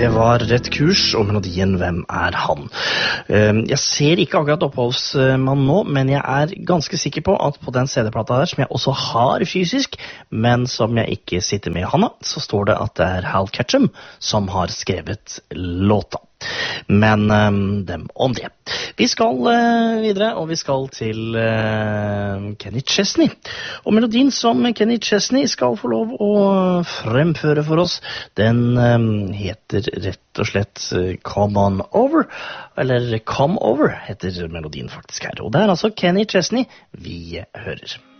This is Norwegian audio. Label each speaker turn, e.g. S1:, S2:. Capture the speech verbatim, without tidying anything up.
S1: Det var Rett Kurs og melodien Hvem er han? Jeg ser ikke akkurat oppholdsmann nå, men jeg er ganske sikker på at på den C D-plata der, som jeg også har fysisk, men som jeg ikke sitter med i handa, så står det at det er Hal Ketchum som har skrevet låta. Men um, dem om det. Vi skal uh, videre, og vi skal til uh, Kenny Chesney. Og melodien som Kenny Chesney skal få lov å fremføre for oss, den um, heter rett og slett uh, Come On Over, eller Come Over heter melodien faktisk her. Og det er altså Kenny Chesney vi hører.